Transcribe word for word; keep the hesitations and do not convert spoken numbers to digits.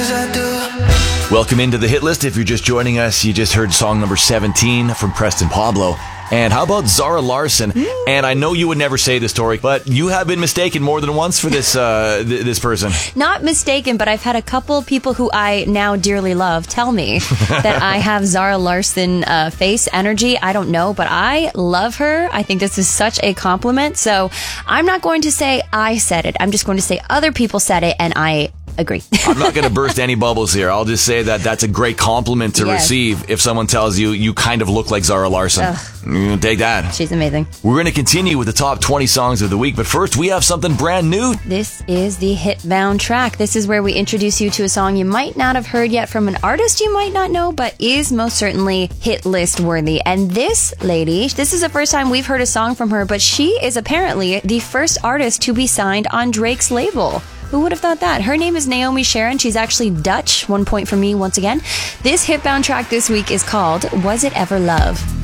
Welcome into the hit list. If you're just joining us, you just heard song number seventeen from Preston Pablo. And how about Zara Larsson? Mm. And I know you would never say this, Tori, but you have been mistaken more than once for this uh, th- this person. Not mistaken, but I've had a couple people who I now dearly love tell me that I have Zara Larsson uh, face energy. I don't know, but I love her. I think this is such a compliment. So I'm not going to say I said it. I'm just going to say other people said it, and I agree. I'm not going to burst any bubbles here. I'll just say that that's a great compliment to yes. receive if someone tells you you kind of look like Zara Larsson. Ugh. You take that. She's amazing. We're going to continue with the top twenty songs of the week, but first we have something brand new. This is the Hitbound track. This is where we introduce you to a song you might not have heard yet from an artist you might not know, but is most certainly hit list worthy. And this lady, this is the first time we've heard a song from her, but she is apparently the first artist to be signed on Drake's label. Who would have thought that? Her name is Naomi Sharon. She's actually Dutch. One point for me once again. This Hitbound track this week is called Was It Ever Love?